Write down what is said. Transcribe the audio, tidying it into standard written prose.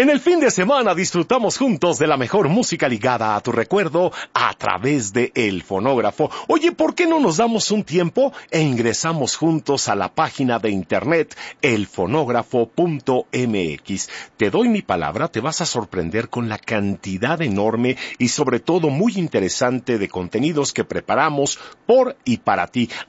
En el fin de semana disfrutamos juntos de la mejor música ligada a tu recuerdo a través de El Fonógrafo. Oye, ¿por qué no nos damos un tiempo e ingresamos juntos a la página de internet elfonógrafo.mx? Te doy mi palabra, te vas a sorprender con la cantidad enorme y sobre todo muy interesante de contenidos que preparamos por y para ti.